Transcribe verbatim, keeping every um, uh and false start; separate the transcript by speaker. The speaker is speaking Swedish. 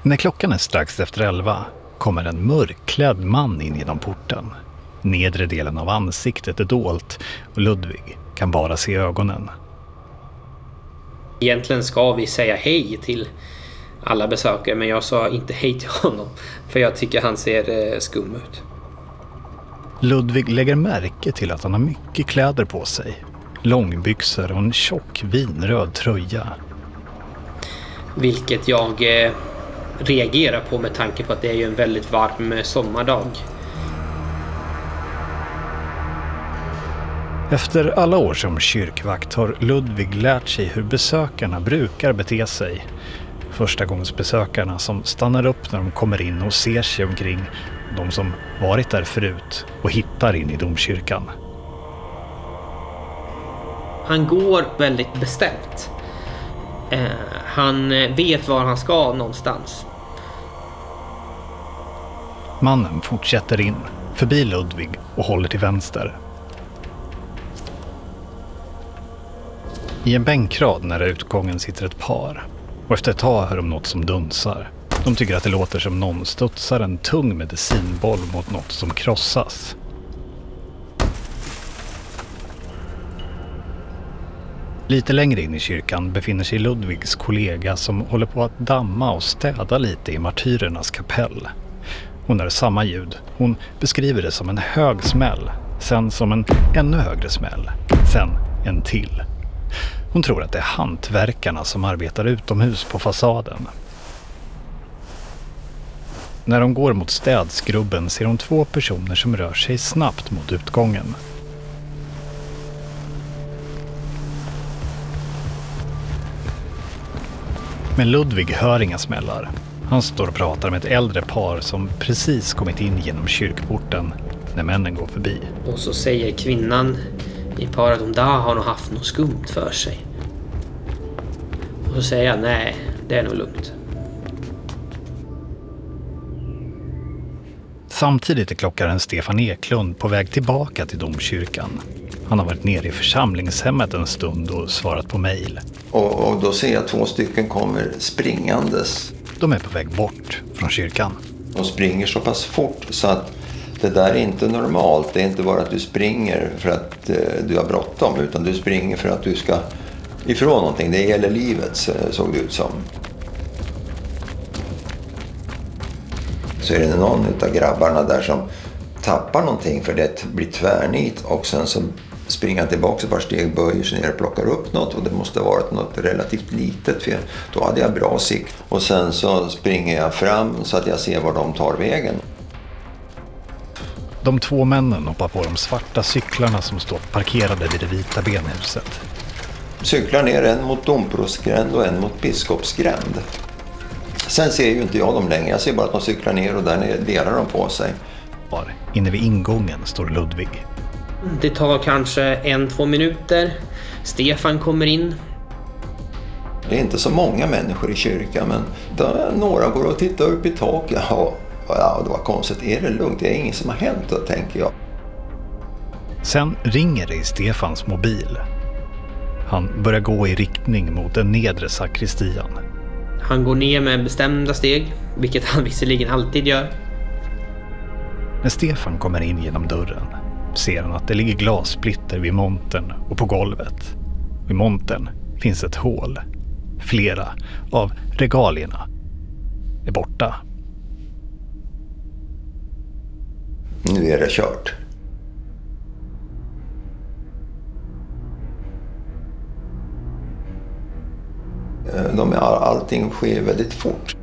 Speaker 1: När klockan är strax efter elva kommer en mörkklädd man in genom porten. Nedre delen av ansiktet är dolt och Ludvig kan bara se ögonen.
Speaker 2: Egentligen ska vi säga hej till alla besökare, men jag sa inte hej till honom för jag tycker han ser skum ut.
Speaker 1: Ludvig lägger märke till att han har mycket kläder på sig. Långbyxor och en tjock vinröd tröja.
Speaker 2: Vilket jag eh, reagerar på med tanke på att det är ju en väldigt varm sommardag.
Speaker 1: Efter alla år som kyrkvakt har Ludvig lärt sig hur besökarna brukar bete sig. Första gångs besökarna som stannar upp när de kommer in och ser sig omkring. De som varit där förut och hittar in i domkyrkan.
Speaker 2: Han går väldigt bestämt. Eh, han vet var han ska någonstans.
Speaker 1: Mannen fortsätter in, förbi Ludvig och håller till vänster. I en bänkrad nära utgången sitter ett par. Och efter ett tag hör de något som dunsar. De tycker att det låter som någon studsar en tung medicinboll mot något som krossas. Lite längre in i kyrkan befinner sig Ludvigs kollega som håller på att damma och städa lite i martyrernas kapell. Hon har samma ljud. Hon beskriver det som en hög smäll, sen som en ännu högre smäll, sen en till. Hon tror att det är hantverkarna som arbetar utomhus på fasaden. När de går mot städskrubben ser hon två personer som rör sig snabbt mot utgången. Men Ludvig hör inga smällar. Han står och pratar med ett äldre par som precis kommit in genom kyrkporten när männen går förbi.
Speaker 2: Och så säger kvinnan i paret om där har nog haft något skumt för sig. Och så säger jag nej, det är nog lugnt.
Speaker 1: Samtidigt är klockaren Stefan Eklund på väg tillbaka till domkyrkan. Han har varit nere i församlingshemmet en stund och svarat på mejl.
Speaker 3: Och, och då ser jag två stycken kommer springandes.
Speaker 1: De är på väg bort från kyrkan.
Speaker 3: De springer så pass fort så att det där är inte normalt. Det är inte bara att du springer för att eh, du har bråttom, utan du springer för att du ska ifrån någonting. Det gäller livet, såg det ut som. Så är det någon av grabbarna där som tappar någonting för det blir tvärnit och sen så springer han tillbaka ett par steg, böjer sig ner och plockar upp något och det måste ha varit något relativt litet för då hade jag bra sikt. Och sen så springer jag fram så att jag ser var de tar vägen.
Speaker 1: De två männen hoppar på de svarta cyklarna som står parkerade vid det vita benhuset.
Speaker 3: Cyklar ner en mot Domprostgränd och en mot Biskopsgränd. Sen ser ju inte jag dem längre. Jag ser bara att de cyklar ner och där nere delar de på sig.
Speaker 1: Inne vid ingången står Ludvig.
Speaker 2: Det tar kanske en, två minuter. Stefan kommer in.
Speaker 3: Det är inte så många människor i kyrkan, men då, några går och tittar upp i taket. Ja, ja, det var konstigt. Är det lugnt? Det är inget som har hänt då, tänker jag.
Speaker 1: Sen ringer det i Stefans mobil. Han börjar gå i riktning mot den nedre sakristian.
Speaker 2: Han går ner med bestämda steg, vilket han visserligen alltid gör.
Speaker 1: När Stefan kommer in genom dörren ser han att det ligger glassplitter vid montern och på golvet. Och i montern finns ett hål. Flera av regalierna är borta.
Speaker 3: Nu är det kört. De är, allting sker väldigt fort.